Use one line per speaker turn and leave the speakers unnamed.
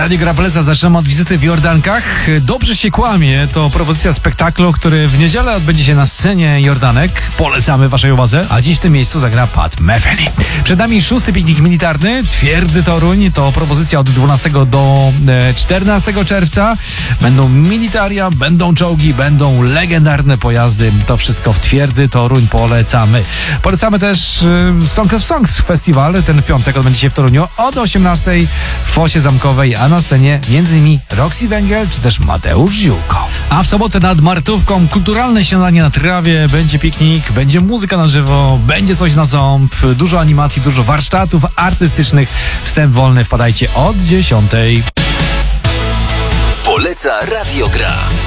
Radio Gra poleca. Zaczynamy od wizyty w Jordankach. Dobrze się kłamie. To propozycja spektaklu, który w niedzielę odbędzie się na scenie Jordanek. Polecamy waszej uwadze. A dziś w tym miejscu zagra Pat Metheny. Przed nami 6. piknik militarny Twierdzy Toruń. To propozycja od 12 do 14 czerwca. Będą militaria, będą czołgi, będą legendarne pojazdy. To wszystko w Twierdzy Toruń polecamy. Polecamy też Song of Songs Festiwal. Ten w piątek odbędzie się w Toruniu od 18 w Fosie Zamkowej, a na scenie m.in. Roxy Węgiel czy też Mateusz Ziółko. A w sobotę nad Martówką kulturalne śniadanie na trawie, będzie piknik, będzie muzyka na żywo, będzie coś na ząb, dużo animacji, dużo warsztatów artystycznych. Wstęp wolny, wpadajcie od 10.
Poleca Radio Gra.